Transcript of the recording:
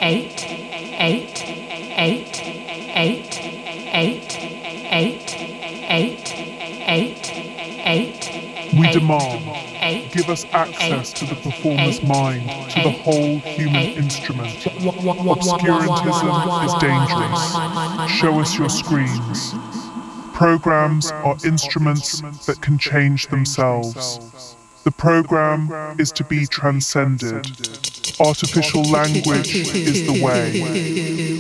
We demand, give us access to the performer's mind, to the whole human instrument. Obscurantism is dangerous. Show us your screens. Programs are instruments that can change themselves. The program is to be transcended. Artificial language is the way.